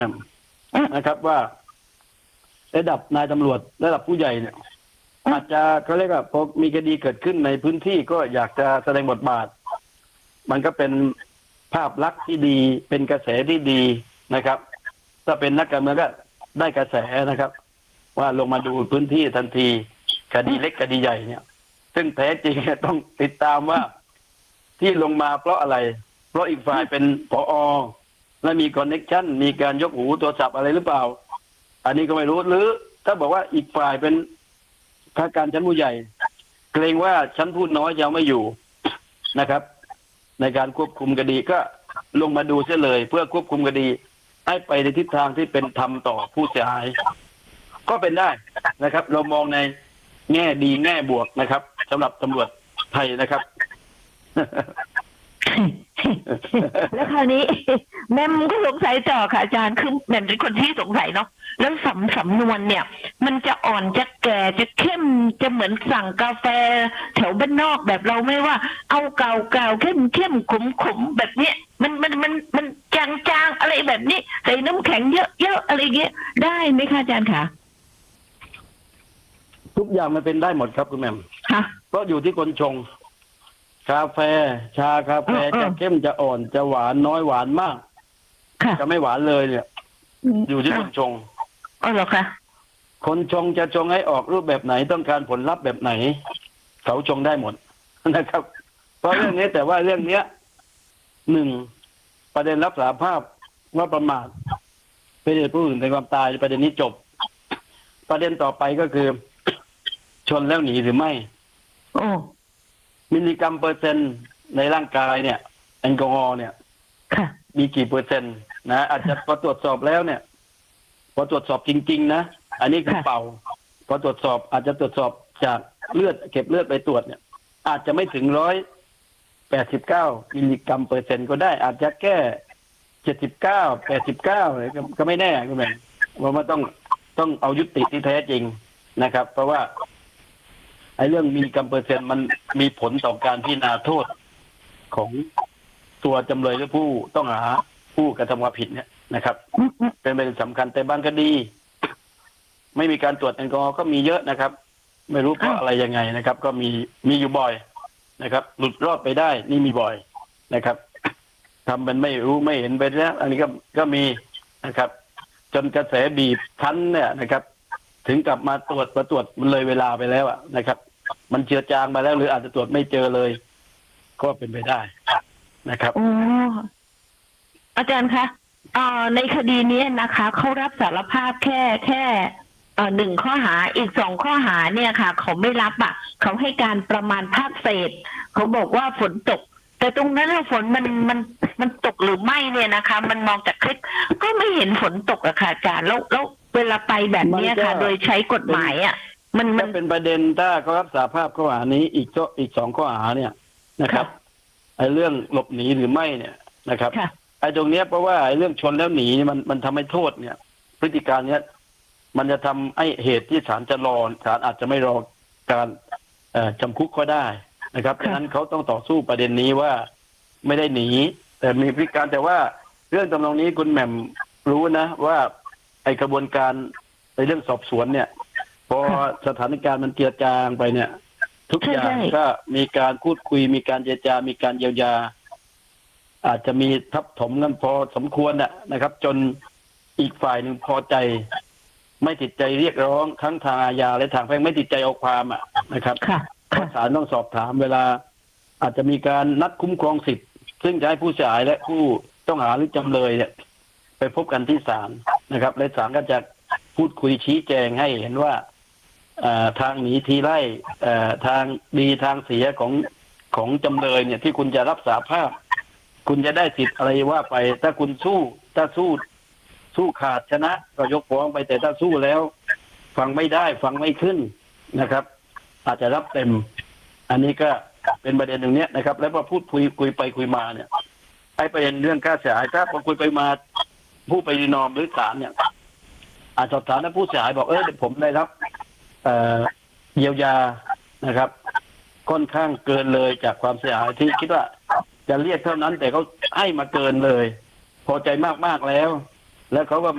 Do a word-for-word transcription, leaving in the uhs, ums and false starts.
นะครับว่าระดับนายตำรวจระดับผู้ใหญ่เนี่ยอาจจะเขาเรียกว่าพอมีคดีเกิดขึ้นในพื้นที่ก็อยากจะแสดงบทบาทมันก็เป็นภาพลักษณ์ที่ดีเป็นกระแสที่ดีนะครับถ้าเป็นนักการเมืองก็ได้กระแสนะครับ ว่าลงมาดูพื้นที่ทันทีคดีเล็กคดีใหญ่เนี่ยซึ่งแท้จริงต้องติดตามว่าที่ลงมาเพราะอะไรเพราะอีกฝ่ายเป็นผอ.และมีคอนเน็กชันมีการยกหูโทรศัพท์อะไรหรือเปล่าอันนี้ก็ไม่รู้หรือถ้าบอกว่าอีกฝ่ายเป็นข้าราชการชั้นผู้ใหญ่ เกรงว่าชั้นผู้น้อยจะไม่อยู่นะครับ ในการควบคุมคดีก็ลงมาดูเสียเลย เพื่อควบคุมคดีให้ไปในทิศทางที่เป็นธรรมต่อผู้เสียหายก็เป็นได้นะครับ เรามองในแง่ดีแง่บวกนะครับสำหรับตำรวจไทยนะครับแล้วคราวนี้แม่มก็สงสัยต่อค่ะอาจารย์คือแม่มเป็นคนที่สงสัยเนาะแล้วสำสำนวนเนี่ย มันจะอ่อนจะแก่จะเข้มจะเหมือนสั่งกาแฟแถวบ้านนอกแบบเราไม่ว่าเอาเก่าเก่าเข้มเข้มขมขมแบบเนี้ยมันมันมันมันจางจางอะไรแบบนี้ใส่น้ำแข็งเยอะเยอะอะไรเงี้ยได้ไหมคะอาจารย์คะทุกอย่างมันเป็นได้หมดครับคุณแม่มเพราะอยู่ที่คนชงกาแฟชากาแฟจะเข้มจะอ่อนจะหวานน้อยหวานมากจะไม่หวานเลยเนี่ยอยู่ที่คนชงอ๋อเหรอคะคนชงจะชงให้ออกรูปแบบไหนต้องการผลลัพธ์แบบไหนเขาชงได้หมดนะครับ เพราะเรื่องนี้แต่ว่าเรื่องเนี้ยหนึ่งประเด็นรับสารภาพว่าประมาทเป็นเหตุผู้อื่นถึงความตายประเด็นนี้จบประเด็นต่อไปก็คือชนแล้วหนีหรือไม่โอ้มิลลิกรัมเปอร์เซ็นต์ในร่างกายเนี่ยแอลกอฮอล์เนี่ยมีกี่เปอร์เซ็นต์นะอาจจะพอตรวจสอบแล้วเนี่ยพอตรวจสอบจริงๆนะอันนี้คือเป่าพอตรวจสอบอาจจะตรวจสอบจากเลือดเก็บเลือดไปตรวจเนี่ยอาจจะไม่ถึงร้อยแปดสิบเก้ามิลลิกรัมเปอร์เซ็นต์ก็ได้อาจจะแค่เจ็ดสิบเก้าแปดสิบเก้าอะไรก็ไม่แน่ก็แม่ว่ามันต้องต้องเอายุติที่แท้จริงนะครับเพราะว่าไอ้เรื่องมิลลิกรัมเปอร์เซ็นต์มันมีผลต่อการพิจารณาโทษของตัวจำเลยหรือผู้ต้องหาผู้กระทำความผิดเนี่ยนะครับเป็นประเด็นสำคัญแต่บางคดีไม่มีการตรวจแอลกอฮอล์ก็มีเยอะนะครับ ไม่รู้เพราะอะไรยังไงนะครับ ก็มีมีอยู่บ่อยนะครับ หลุดรอดไปได้นี่มีบ่อยนะครับทำเป็นไม่รู้ไม่เห็นไปแล้วอันนี้ก็ก็มีนะครับ จนกระแสบีบคั้นเนี่ยนะครับถึงกลับมาตรวจมาตรวจมันเลยเวลาไปแล้วอะนะครับ มันเจือจางมาแล้วหรืออาจจะตรวจไม่เจอเลยก็เป็นไปได้นะครับอ๋ออาจารย์คะในคดีนี้นะคะเขารับสารภาพแค่แค่หนึ่งข้อหาอีกสองข้อหาเนี่ยค่ะเขาไม่รับอ่ะเขาให้การประมาณภาคเศษเขาบอกว่าฝนตกแต่ตรงนั้นฝนมันมันมันตกหรือไม่เนี่ยนะคะมันมองจากคลิปก็ไม่เห็นฝนตกอะค่ะอาจารย์แล้วแล้วเวลาไปแบบนี้ค่ะโดยใช้กฎหมายอ่ะมันมันเป็นประเด็นถ้าเขารับสารภาพข้อหานี้อีกก็อีกสองข้อหาเนี่ยนะครับไอ้เรื่องหลบหนีหรือไม่เนี่ยนะครับไอ้ตรงเนี้ยเพราะว่าไอ้เรื่องชนแล้วหนีมันมันทำให้โทษเนี่ยพฤติการเนี้ยมันจะทำให้เหตุที่ศาลจะรอศาลอาจจะไม่รอการจำคุกก็ได้นะครับฉะนั้นเขาต้องต่อสู้ประเด็นนี้ว่าไม่ได้หนีแต่มีพฤติการแต่ว่าเรื่องตำนองนี้คุณแหม่มรู้นะว่าไอ้กระบวนการในเรื่องสอบสวนเนี่ยพอสถานการณ์มันเจือจางไปเนี่ยทุกอย่างก็มีการพูดคุยมีการเจรจามีการเยียวยาอาจจะมีทับถมกันพอสมควรนะครับ จนอีกฝ่ายหนึ่งพอใจไม่ติดใจเรียกร้องทั้งทางอาญาและทางแพ่งไม่ติดใจเอาความอ่ะนะครับศาลต้องสอบถามเวลาอาจจะมีการนัดคุ้มครองสิทธิ์ซึ่งจะให้ผู้เสียหายและผู้ต้องหาหรือจำเลยเนี่ยไปพบกันที่ศาลนะครับและศาลก็จะพูดคุยชี้แจงให้เห็นว่าทางหนีทีไล่ทางดีทางเสียของของจำเลยเนี่ยที่คุณจะรับสารภาพคุณจะได้สิทธิ์อะไรว่าไปถ้าคุณสู้ถ้าสู้สู้ขาดชนะก็ยกฟ้องไปแต่ถ้าสู้แล้วฟังไม่ได้ฟังไม่ขึ้นนะครับอาจจะรับเต็มอันนี้ก็เป็นประเด็นหนึ่งเนี้ยนะครับแล้วพอพูดคุยคุยไปคุยมาเนี่ยไอ้ประเด็นเรื่องค่าเสียหายถ้าพอคุยไปมาผู้ไปนอมหรือศาลเนี่ยอาจสอบถามแล้วผู้เสียหายบอกเออผมได้รับเอ่อเยียวยานะครับค่อนข้างเกินเลยจากความเสียหายที่คิดว่าจะเรียกเท่านั้นแต่เขาให้มาเกินเลยพอใจมากๆแล้วแล้วเขาก็